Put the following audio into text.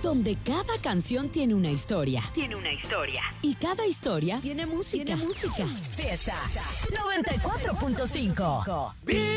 donde cada canción tiene una historia. Y cada historia tiene música. Fiesta 94.5.